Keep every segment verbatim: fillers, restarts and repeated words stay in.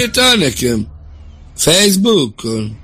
írtál nekem? Facebookon?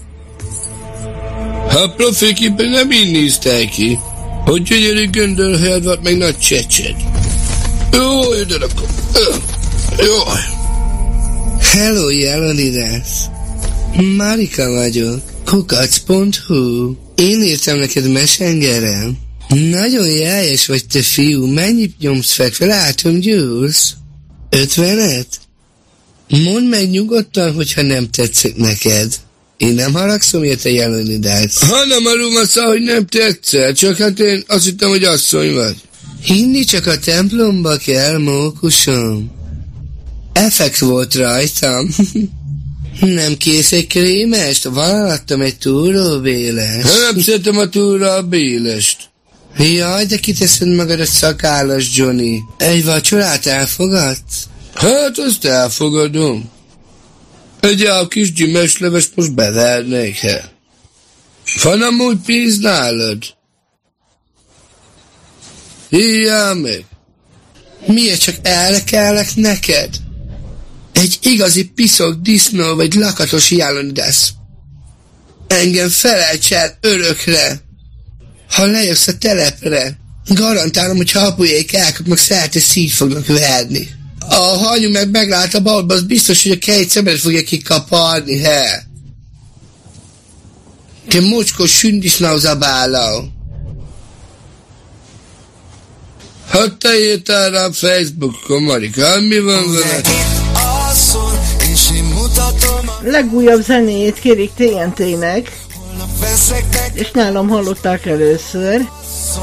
Ha a profilképpen nem így néztél ki, hogy gyönyörű göndörhelyed volt, meg nagy csecsed. Jó, jöjjön akkor. Jó. Hello, Jelonidas. Marika vagyok. kukac pont hu. Én írtam neked messengerem. Nagyon jeljes vagy, te fiú. Mennyit nyomsz fekve? Látom, gyúrsz. Ötvenet? Mondd meg nyugodtan, hogyha nem tetszik neked. Én nem haragszom érte, Jelonidas. Ha nem arról van szó, hogy nem tetszel, csak hát én azt hittem, hogy asszony vagy. Hinni csak a templomba kell, mókusom. Effekt volt rajtam. Nem kész egy krémest? Valadtam egy túróbélest. Nem szeretem a túróbélest. Jaj, de kiteszed magad a szakállas, Johnny. Egy vacsorát elfogadsz? Hát, azt elfogadom. Egy a kis gyümölcsleves most bevernék el. Van amúgy pénz nálad? Hívjál meg. Miért csak elkelek neked? Egy igazi piszok disznó vagy lakatos Jelonidas. Engem felejts el örökre. Ha lejössz a telepre, garantálom, hogy ha apujék elkapnak, szerte szígy fognak verni. A hanyu meg meglát a balba, az biztos, hogy a két szemet fogja kikaparni, he? Te mocskos sündisnauzabáló. Hát te írtál rám Facebookon, Marika, mi van vele? Legújabb zenét kérik té en té-nek, és nálam hallották először.